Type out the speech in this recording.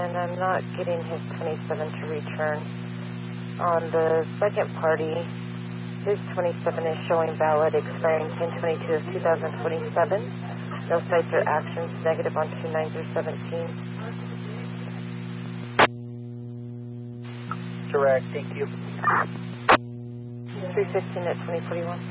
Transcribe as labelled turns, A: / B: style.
A: and I'm not getting his 27 to return. On the second party, his 27 is showing valid, expiring 10/22 of 2027. No sites or actions, negative on 29 through 17.
B: Correct, thank you.
A: 315 at 2041.